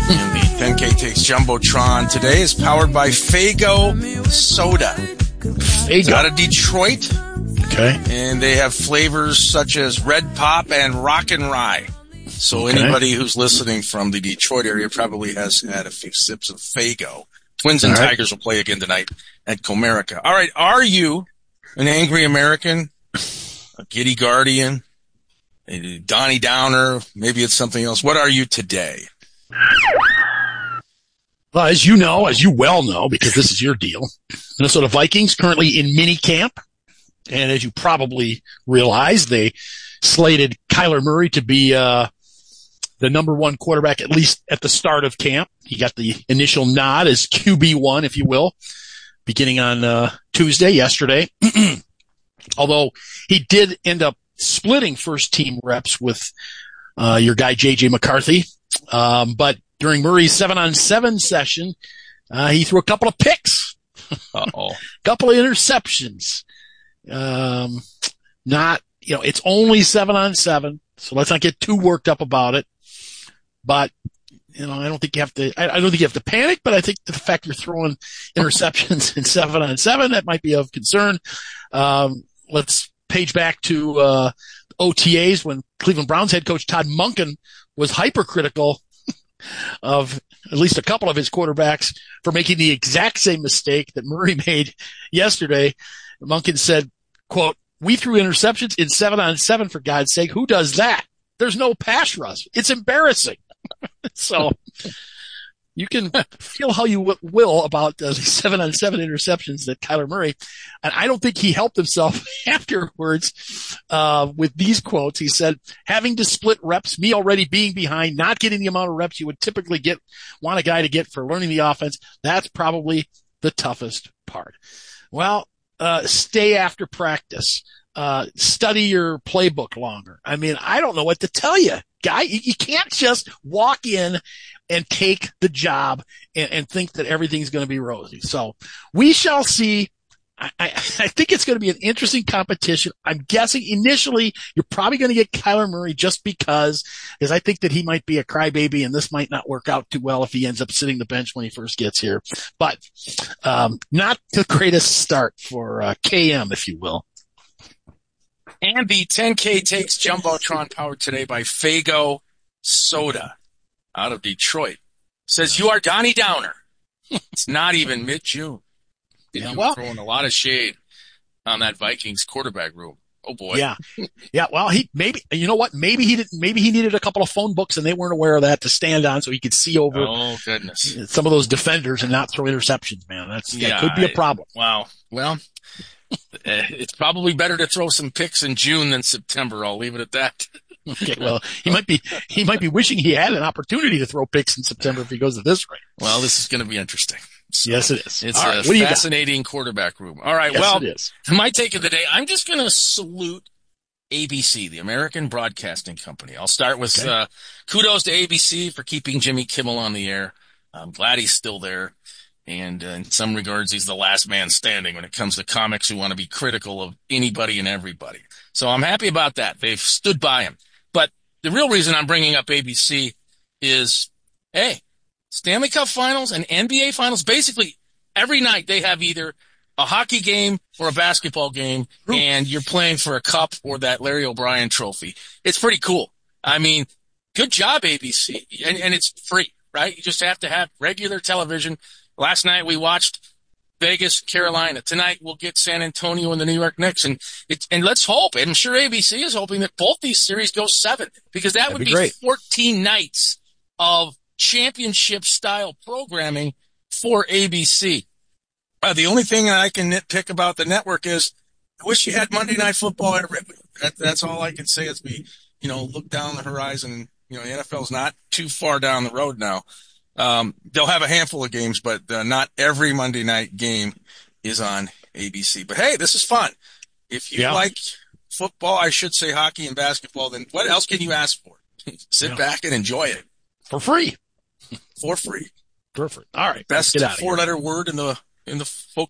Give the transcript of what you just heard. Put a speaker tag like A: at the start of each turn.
A: And the 10K Takes Jumbotron today is powered by Faygo Soda. It's out of Detroit.
B: Okay.
A: And they have flavors such as Red Pop and Rock and Rye. So anybody who's listening from the Detroit area probably has had a few sips of Faygo. Twins and Tigers will play again tonight at Comerica. All right, are you an angry American, a giddy guardian, a Donnie Downer? Maybe it's something else. What are you today?
B: Well, as you well know, because this is your deal, Minnesota Vikings currently in mini camp. And as you probably realize, they slated Kyler Murray to be the number one quarterback, at least at the start of camp. He got the initial nod as QB1, if you will, beginning on yesterday. Although he did end up splitting first-team reps with your guy, J.J. McCarthy. But during Murray's 7-on-7 session, he threw a couple of picks. Couple of interceptions. It's only 7-on-7, so let's not get too worked up about it. But, I don't think you have to panic, but I think the fact you're throwing interceptions in 7-on-7, that might be of concern. Let's page back to, OTAs when Cleveland Browns head coach Todd Monken was hypercritical of at least a couple of his quarterbacks for making the exact same mistake that Murray made yesterday. Monken said, quote, "We threw interceptions in 7-on-7 for God's sake. Who does that? There's no pass rush. It's embarrassing." So you can feel how you will about the 7-on-7 interceptions that Kyler Murray, and I don't think he helped himself afterwards with these quotes. He said, "Having to split reps, me already being behind, not getting the amount of reps you would typically want a guy to get for learning the offense, that's probably the toughest part." Well, stay after practice. Study your playbook longer. I mean, I don't know what to tell you, guy. You can't just walk in and take the job and think that everything's going to be rosy. So we shall see. I think it's going to be an interesting competition. I'm guessing initially you're probably going to get Kyler Murray just because I think that he might be a crybaby and this might not work out too well if he ends up sitting the bench when he first gets here. But, not the greatest start for, KM, if you will.
A: And the 10K Takes Jumbotron powered today by Faygo Soda out of Detroit. Says you are Donnie Downer. It's not even mid-June. Yeah, throwing a lot of shade on that Vikings quarterback room. Oh boy.
B: Yeah. Well, maybe he needed a couple of phone books and they weren't aware of that to stand on so he could see over some of those defenders and not throw interceptions, man. That could be a problem.
A: Wow. Well, it's probably better to throw some picks in June than September. I'll leave it at that.
B: Okay. Well, he might be wishing he had an opportunity to throw picks in September if he goes at this rate.
A: Well, this is going to be interesting. So
B: yes, it is.
A: It's a fascinating quarterback room. All right.
B: Yes,
A: well,
B: it is.
A: My take of the day, I'm just going to salute ABC, the American Broadcasting Company. I'll start with kudos to ABC for keeping Jimmy Kimmel on the air. I'm glad he's still there. And in some regards, he's the last man standing when it comes to comics who want to be critical of anybody and everybody. So I'm happy about that. They've stood by him. But the real reason I'm bringing up ABC is, hey, Stanley Cup Finals and NBA Finals, basically every night they have either a hockey game or a basketball game, and you're playing for a cup or that Larry O'Brien trophy. It's pretty cool. I mean, good job, ABC. And it's free, right? You just have to have regular television. Last night we watched Vegas, Carolina. Tonight we'll get San Antonio and the New York Knicks. And let's hope, and I'm sure ABC is hoping that both these series go 7, because that would be
B: great.
A: 14 nights of championship-style programming for ABC. The only thing I can nitpick about the network is I wish you had Monday Night Football every week. That's all I can say as we, look down the horizon. The NFL's not too far down the road now. They'll have a handful of games, but not every Monday night game is on ABC. But hey, this is fun. If you like football, I should say hockey and basketball, then what else can you ask for? Sit back and enjoy it.
B: For free.
A: For free.
B: Perfect. All right.
A: Best 4-letter word in the folk